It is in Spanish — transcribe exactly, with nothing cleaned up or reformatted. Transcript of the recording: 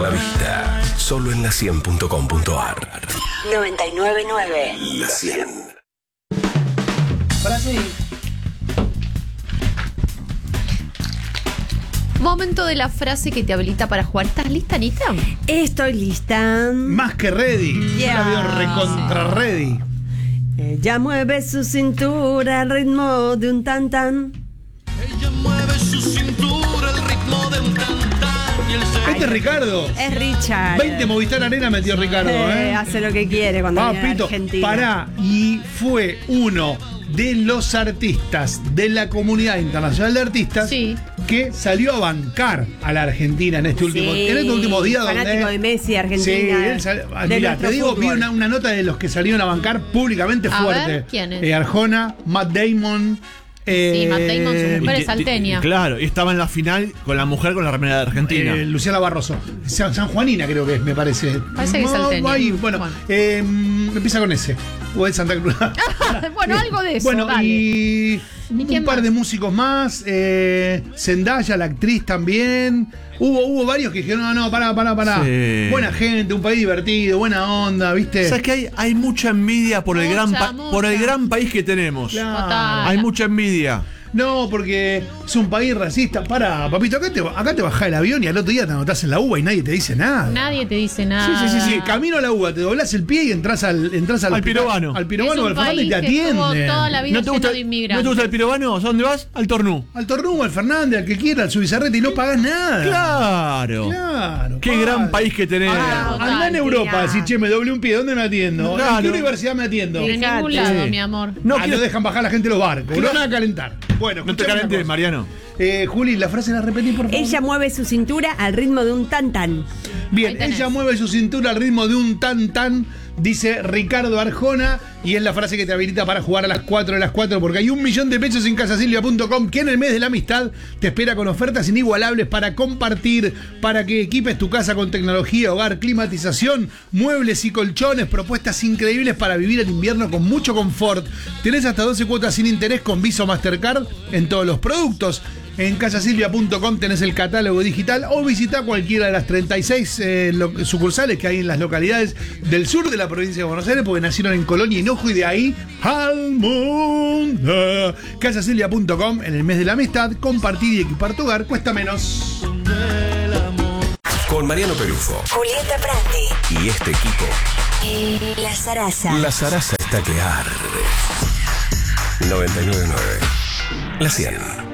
la vista. Solo en la cien punto com punto ar. noventa y nueve punto nueve. La cien. Frase. Momento de la frase que te habilita para jugar. ¿Estás lista, Anita? Estoy lista. Más que ready. Yeah. Yo la veo recontra ready. Ella mueve su cintura al ritmo de un tan tan. Ella mueve su cintura al ritmo de un tan-tan y el se... Este es Ricardo. Es Richard. veinte Movistar Arena metió Ricardo, Eh, ¿eh? hace lo que quiere cuando viene a Papito, Argentina. pará. Y fue uno de los artistas de la comunidad internacional de artistas Sí. que salió a bancar a la Argentina en este último, Sí, en estos últimos días. fanático donde, de Messi, Argentina. Sí, él sal- ah, de mirá, nuestro te digo, vi fútbol. una, una nota de los que salieron a bancar públicamente A fuerte. ver, ¿quién es? Eh, Arjona, Matt Damon. eh, Sí, Matt Damon, su mujer Y es te- salteña. te- Claro, y estaba en la final con la mujer con la remera de Argentina. Eh, Luciana Barroso. San, San Juanina creo que es, me parece. Parece que es No, salteña. ahí, bueno, Bueno. eh, empieza con ese. O es Santa Cruz. Bueno, algo de eso, Bueno, dale. y ¿Y un quién par más? de músicos más. Eh, Zendaya, la actriz también. Hubo, hubo varios que dijeron, no, no, pará, pará, pará. Sí. Buena gente, un país divertido, buena onda, ¿viste? ¿Sabes que hay, hay mucha envidia por el, Mucha, gran pa- mucha. por el gran país que tenemos? Claro. Total. Hay mucha envidia. No, porque es un país racista. Pará, papito, acá te, acá te bajás el avión y al otro día te anotás en la uva y nadie te dice nada. Nadie te dice nada. Sí, sí, sí, sí. Camino a la uva, te doblás el pie y entras al, entras al, Al hospital, pirobano. Al Es pirobano un del Fernández y país te que estuvo atienden. toda la vida ¿No te, gusta, lleno de ¿No inmigrantes. te gusta el pirobano? ¿A dónde vas? Al Tornú. Al Tornú, al Fernández, al que quiera, al Subizarrete y no pagás nada. Claro. Claro. Qué padre. gran país que tenemos. Ah, Total, andá en Europa, tía. decís, che, me doblé un pie, ¿dónde me atiendo? ¿En Claro. qué universidad me atiendo? En Fíjate. ningún lado, Sí. mi amor. No, ah, quiero- no dejan bajar la gente los barcos, no van a calentar. Bueno, no te escuchame una calentes, cosa. Mariano. Eh, Juli, la frase la repetí, por favor. Ella mueve su cintura al ritmo de un tan tan. Ahí Bien, tenés. ella mueve su cintura al ritmo de un tan tan, dice Ricardo Arjona, y es la frase que te habilita para jugar a las cuatro de las cuatro, porque hay un millón de pesos en casasilvia punto com que en el mes de la amistad te espera con ofertas inigualables para compartir, para que equipes tu casa con tecnología, hogar, climatización, muebles y colchones, propuestas increíbles para vivir el invierno con mucho confort. Tenés hasta doce cuotas sin interés con Visa o Mastercard en todos los productos. En casasilvia punto com tenés el catálogo digital o visita cualquiera de las treinta y seis eh, lo- sucursales que hay en las localidades del sur de la provincia de Buenos Aires, porque nacieron en Colonia, Hinojo, y de ahí al mundo. casasilvia punto com, en el mes de la amistad, compartir y equipar tu hogar cuesta menos. Con Mariano Perufo Julieta Prandi. y este equipo, La Zaraza. la zaraza está que arde. noventa y nueve punto nueve. La cien.